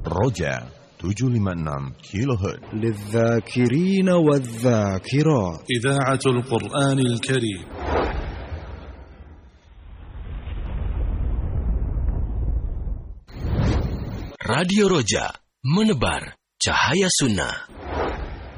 Roja 756 kHz للذاكرين والذاكرات إذاعة القرآن الكريم. Radio Roja, menebar cahaya sunnah.